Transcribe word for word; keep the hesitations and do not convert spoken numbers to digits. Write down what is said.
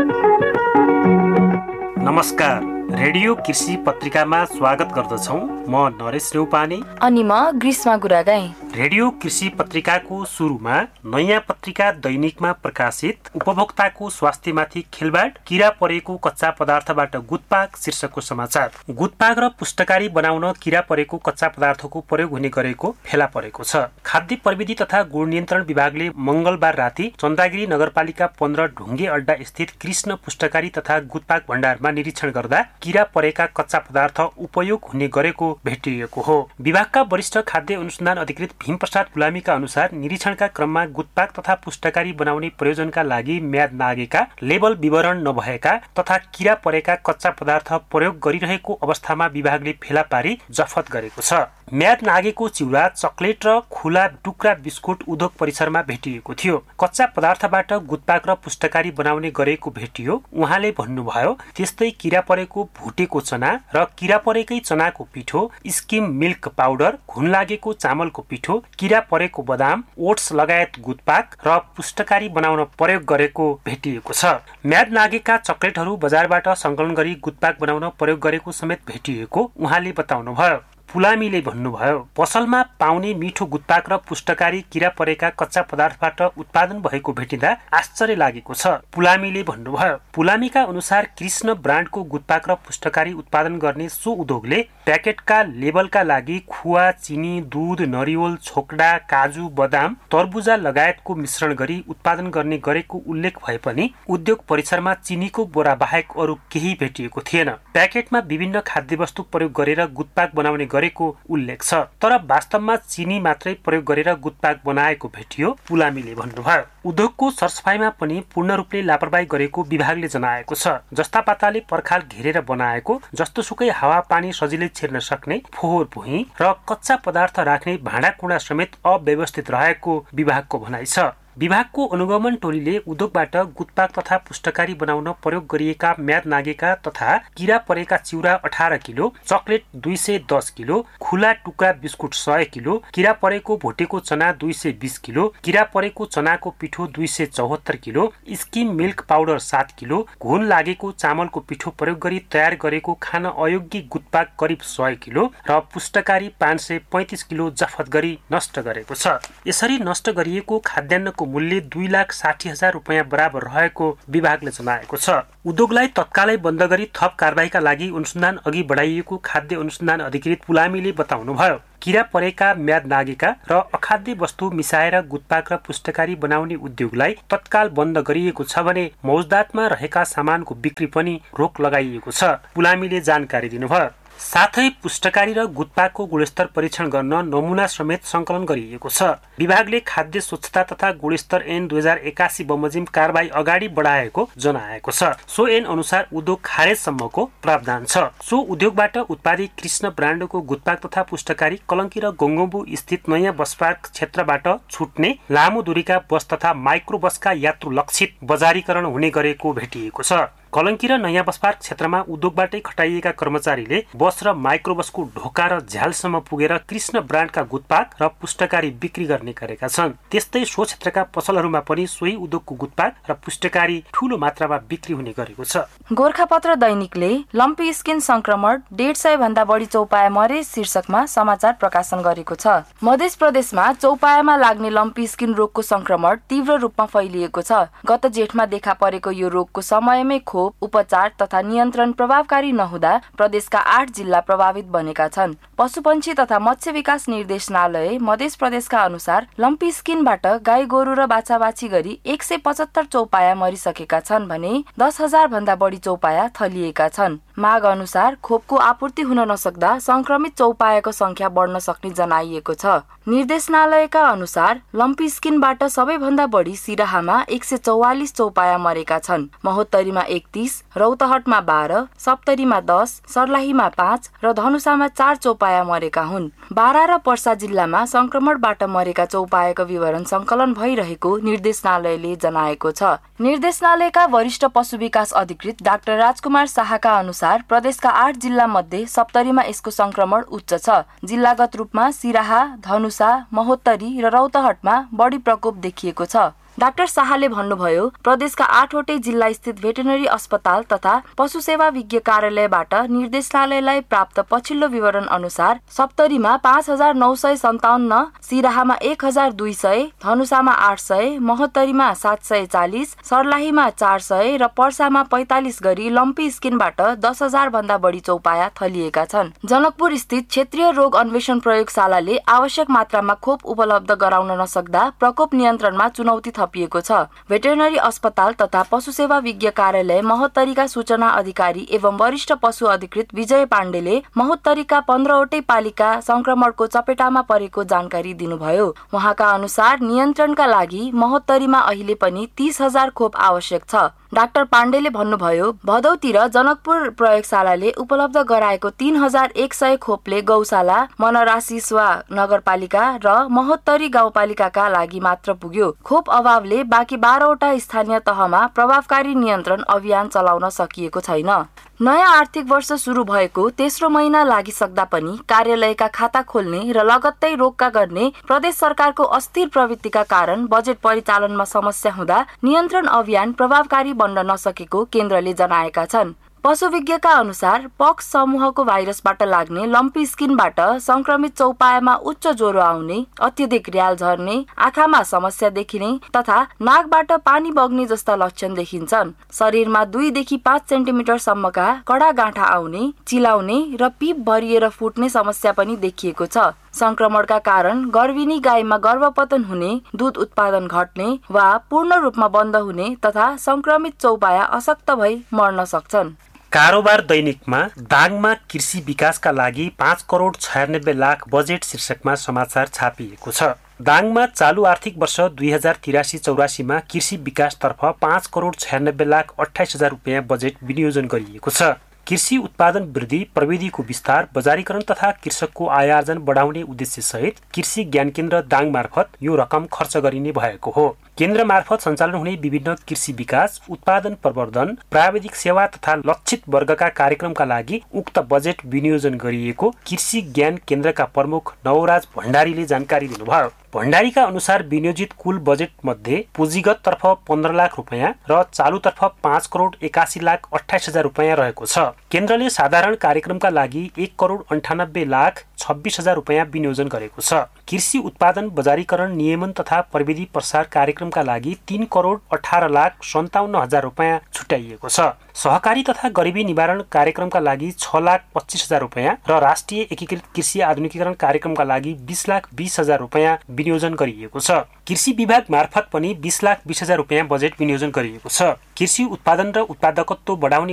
नमस्कार, रेडियो कृषि पत्रिकामा स्वागत गर्दछौँ। म नरेश नेउपाने अनि म ग्रीष्मा गुरागाई। रेडियो कृषि पत्रिकाको सुरुमा नयाँ पत्रिका दैनिकमा प्रकाशित उपभोक्ताको स्वास्थ्यमाथि खेलबाड, किरा परेको कच्चा पदार्थबाट गुटपाक शीर्षकको समाचार। गुटपाक र पुष्टकारी बनाउन किरा परेको कच्चा पदार्थको प्रयोग हुने गरेको फेला परेको छ। खाद्य प्रविधि तथा गुण नियन्त्रण विभागले मंगलबार राति चन्दागिरी नगरपालिका पन्ध्र ढुङ्गे अड्डा स्थित कृष्ण पुष्टकारी तथा गुटपाक भण्डारमा निरीक्षण गर्दा किरा परेका कच्चा पदार्थ उपयोग हुने गरेको भेटिएको हो। विभागका वरिष्ठ खाद्य अनुसन्धान अधिकृत भीम प्रसाद गुलामीका अनुसार निरीक्षणका क्रममा गुटपाक तथा पुष्टकारी बनाउने प्रयोजनका लागि म्याद नागेका, लेबल विवरण नभएका तथा किरा परेका कच्चा पदार्थ प्रयोग गरिरहेको अवस्थामा विभागले फेला पारी जफत गरेको छ। म्याद नागेको चिउरा, चकलेट र खुला टुक्रा बिस्कुट उद्योग परिसरमा भेटिएको थियो। कच्चा पदार्थबाट गुटपाक र पुष्टकारी बनाउने गरेको भेटियो। उहाँले भन्नुभयो, त्यस्तै किरा परेको भुटेको चना र किरा परेकै चनाको पिठो, स्किम मिल्क पाउडर, घुन लागेको चामलको पिठो, किरा परेको बदाम, ओट्स लगायत गुटपाक र पुष्टकारी बनाउन प्रयोग गरेको भेटिएको छ। म्याद नागेका चकलेटहरू बजारबाट संकलन गरी गुटपाक बनाउन प्रयोग गरेको समेत भेटिएको उहाँले बताउनुभयो। पुलामीले भन्नुभयो, पसलमा पाउने मिठो गुटपाक र पुष्टकारी किरा परेका कच्चा पदार्थबाट उत्पादन भएको भेटिँदा आश्चर्य लागेको छ। पुलामीले भन्नुभयो, पुलामीका अनुसार कृष्ण ब्रान्डको गुटपाक र पुष्टकारी उत्पादन गर्ने सो उद्योगले प्याकेटका लेबलका लागि खुवा, चिनी, दूध, नरिवल, छोकडा, काजु, बदाम, तरबुजा लगायतको मिश्रण गरी उत्पादन गर्ने गरेको उल्लेख भए पनि उद्योग परिसरमा चिनीको बोरा बाहेक अरू केही भेटिएको थिएन। प्याकेटमा विभिन्न खाद्य वस्तु प्रयोग गरेर गुटपाक बनाउने गरेको उल्लेख छ, तर वास्तवमा चिनी मात्रै प्रयोग गरेर गुटपाक बनाएको भेटियो, पुलामीले भन्नुभयो। उद्योगको सरसफाइमा पनि पूर्ण रूपले लापरवाही गरेको विभागले जनाएको छ। जस्ता पाताले पर्खाल घेरेर बनाएको, जस्तोसुकै हावापानी सजिलै छिर्न सक्ने फोहोर भुइँ र कच्चा पदार्थ राख्ने भाँडाकुँडा समेत अव्यवस्थित रहेको विभागको भनाइ छ। विभागको अनुगमन टोलीले उद्योगबाट गुटपाक तथा पुष्टकारी बनाउन प्रयोग गरिएका म्याद नागेका तथा किरा परेका चिउरा अठार किलो, चकलेट दुई सय दस किलो, खुला टुक्रा बिस्कुट सय किलो, किरा परेको भुटेको चना दुई सय बिस किलो, किरा परेको चनाको पिठो दुई सय चौहत्तर किलो, स्किम मिल्क पाउडर सात किलो, घुन लागेको चामलको पिठो प्रयोग गरी तयार गरेको खान अयोग्य गुटपाक करिब सय किलो र पुष्टकारी पाँच सय पैँतिस किलो जफत गरी नष्ट गरेको छ। यसरी नष्ट गरिएको खाद्यान्नको मूल्य दुई लाख साठी हजार रुपियाँ बराबर रहेको विभागले जनाएको छ। उद्योगलाई तत्कालै बन्द गरी थप कारबाहीका लागि अनुसन्धान अघि बढाइएको खाद्य अनुसन्धान अधिकृत पुलामीले बताउनुभयो। किरा परेका, म्याद नागेका र अखाद्य वस्तु मिसाएर गुटपाक र पुष्टकारी बनाउने उद्योगलाई तत्काल बन्द गरिएको छ भने मौजदातमा रहेका सामानको बिक्री पनि रोक लगाइएको छ, पुलामीले जानकारी दिनुभयो। साथै पुष्टकारी र गुटपाकको गुणस्तर परीक्षण गर्न नमुना समेत संकलन गरिएको छ। विभागले खाद्य स्वच्छता तथा गुणस्तर ऐन दुई हजार एकासी बमोजिम कारबाही अगाडि बढाएको जनाएको छ। सो ऐन अनुसार उद्योग खारेजसम्मको प्रावधान छ। सो उद्योगबाट उत्पादित कृष्ण ब्रान्डको गुटपाक तथा पुष्टकारी कलंकी र गंगम्बु स्थित नयाँ बस पार्क क्षेत्रबाट छुट्ने लामो दूरीका बस तथा माइक्रो बसका यात्रु लक्षित बजारीकरण हुने गरेको भेटिएको छ। कलंकी र नयाँ बस पार्क क्षेत्रमा उद्योगबाटै खटाइएका कर्मचारीले बस र माइक्रो बसको ढोका र झ्यालसम्म पुगेर कृष्ण ब्रान्डका गुटपाक र पुष्टकारी बिक्री गर्ने गरेका छन्। त्यस्तै सो क्षेत्रका पसलहरूमा पनि सोही उद्योगको गुटपाक र पुष्टकारी ठूलो मात्रामा बिक्री हुने गरेको छ। गोरखापत्र दैनिकले लम्पी स्किन संक्रमण डेढ सय भन्दा बढी चौपाया मरे शीर्षकमा समाचार प्रकाशन गरेको छ। मध्य प्रदेशमा चौपायामा लाग्ने लम्पी स्किन रोगको संक्रमण तीव्र रूपमा फैलिएको छ। गत जेठमा देखा परेको यो रोगको समयमै खोप, उपचार तथा नियन्त्रण प्रभावकारी नहुँदा प्रदेशका आठ जिल्ला प्रभावित बनेका छन्। पशुपन्छी तथा मत्स्य विकास निर्देशनालय मध्य प्रदेशका अनुसार लम्पी स्किनबाट गाई गोरु र बाछाबाछी गरी एक सय पचहत्तर चौपाया मरिसकेका छन् भने दस हजार भन्दा बढी चौपाया थलिएका छन्। माग अनुसार खोपको आपूर्ति हुन नसक्दा संक्रमित चौपायाको संख्या बढ्न सक्ने जनाइएको छ। निर्देशनालयका अनुसार लम्पी स्किनबाट सबैभन्दा बढी सिराहामा एक सय चौवालिस चौपाया मरेका छन्। महोत्तरीमा एकतीस, रौतहटमा बाह्र, सप्तरीमा दस, सर्लाहीमा पाँच र धनुषामा चार चौपाया मरेका हुन्। बारा र पर्सा जिल्लामा संक्रमणबाट मरेका चौपायाको विवरण संकलन भइरहेको निर्देशनालयले जनाएको छ। निर्देशनालयका वरिष्ठ पशु विकास अधिकृत डाक्टर राजकुमार शाहका अनुसार प्रदेशका आठ जिल्ला मध्ये सप्तरीमा यसको संक्रमण उच्च छ। जिल्लागत रूपमा सिराहा, धनुषा, महोत्तरी र रौतहटमा बढी प्रकोप देखिएको छ। डाक्टर शाहले भन्नुभयो, प्रदेशका आठवटै जिल्ला स्थित भेटेरिनरी अस्पताल तथा पशु सेवा विज्ञ कार्यालयबाट निर्देशनालयलाई प्राप्त पछिल्लो विवरण अनुसार सप्तरीमा पाँच हजार नौ सय सन्ताउन्न, सिराहामा एक हजार दुई सय, धनुषामा आठ सय, महोत्तरीमा सात सय चालिस, सर्लाहीमा चार सय र पर्सामा पैंतालिस गरी लम्पी स्किनबाट दस हजार भन्दा बढी चौपाया थलिएका छन्। जनकपुर स्थित क्षेत्रीय रोग अन्वेषण प्रयोगशालाले आवश्यक मात्रामा खोप उपलब्ध गराउन नसक्दा प्रकोप नियन्त्रणमा चुनौती थपिएको छ। भेटेरिनरी अस्पताल तथा पशु सेवा विज्ञ कार्यालय महोत्तरीका सूचना अधिकारी एवं वरिष्ठ पशु अधिकृत विजय पाण्डेले महोत्तरीका पन्ध्रवटै पालिका संक्रमणको चपेटामा परेको जानकारी दिनुभयो। उहाँका अनुसार नियन्त्रणका लागि महोत्तरीमा अहिले पनि तीस हजार खोप आवश्यक छ। डाक्टर पाण्डेले भन्नुभयो, भदौतिर जनकपुर प्रयोगशालाले उपलब्ध गराएको तीन हजार एक सय खोपले गौशाला, मनराशिस्वा नगरपालिका र महोत्तरी गाउँपालिकाका लागि मात्र पुग्यो। खोप अभावले बाँकी बाह्रवटा स्थानीय तहमा प्रभावकारी नियन्त्रण अभियान चलाउन सकिएको छैन। नयाँ आर्थिक वर्ष सुरु भएको तेस्रो महिना लागिसक्दा पनि कार्यालयका खाता खोल्ने र लगत्तै रोक्का गर्ने प्रदेश सरकारको अस्थिर प्रवृत्तिका कारण बजेट परिचालनमा समस्या हुँदा नियन्त्रण अभियान प्रभावकारी बन्न नसकेको केन्द्रले जनाएका छन्। पशु विज्ञका अनुसार पक्स समूहको भाइरसबाट लाग्ने लम्पी स्किनबाट संक्रमित चौपायामा उच्च ज्वरो आउने, अत्यधिक र्याल झर्ने, आँखामा समस्या देखिने तथा नाकबाट पानी बग्ने जस्ता लक्षण देखिन्छन्। शरीरमा दुईदेखि पाँच सेन्टिमिटर सम्मका कडा गाँठा आउने, चिलाउने र पिप भरिएर फुट्ने समस्या पनि देखिएको छ। संक्रमणका कारण गर्भिणी गाईमा गर्भपतन हुने, दूध उत्पादन घट्ने वा पूर्ण रूपमा बन्द हुने तथा संक्रमित चौपाया अशक्त भई मर्न सक्छन्। कारोबार दैनिकमा दाङमा कृषि विकासका लागि पाँच करोड छयानब्बे लाख बजेट शीर्षकमा समाचार छापिएको छ। दाङमा चालु आर्थिक वर्ष दुई हजार तिरासी चौरासीमा कृषि विकासतर्फ पाँच करोड छयानब्बे लाख अठाइस हजार रुपियाँ बजेट विनियोजन गरिएको छ। कृषि उत्पादन वृद्धि, प्रविधिको विस्तार, बजारीकरण तथा कृषकको आय आर्जन बढाउने उद्देश्य सहित कृषि ज्ञान केन्द्र दाङ मार्फत यो रकम खर्च गरिने भएको हो। केन्द्र मार्फत सञ्चालन हुने विभिन्न कृषि विकास, उत्पादन प्रवर्धन, प्राविधिक सेवा तथा लक्षित वर्गका कार्यक्रमका लागि उक्त बजेट विनियोजन गरिएको कृषि ज्ञान केन्द्रका प्रमुख नवराज भण्डारीले जानकारी दिनुभयो। भण्डारीका अनुसार विनियोजित कुल बजेट मध्ये पुँजीगत तर्फ पन्ध्र लाख रुपियाँ र चालुतर्फ पाँच करोड एकासी लाख अठाइस हजार रुपियाँ रहेको छ। केन्द्रले साधारण कार्यक्रमका लागि एक करोड अन्ठानब्बे लाख छब्बिस हजार रुपियाँ विनियोजन गरेको छ। कृषि उत्पादन, बजारीकरण, नियमन तथा प्रविधि प्रसार कार्यक्रमका लागि तीन करोड अठार लाख सन्ताउन्न हजार रुपियाँ छुट्याइएको छ। सहकारी तथा गरिबी निवारण कार्यक्रमका लागि छ लाख पच्चिस हजार रुपियाँ र राष्ट्रिय एकीकृत कृषि आधुनिकीकरण कार्यक्रमका लागि बीस लाख बीस हजार रुपियाँ विनियोजन गरिएको छ। कृषि विभाग मार्फत पनि बीस लाख बीस हजार रुपियाँ बजेट विनियोजन गरिएको छ। कृषि उत्पादन र उत्पादकत्व बढाउने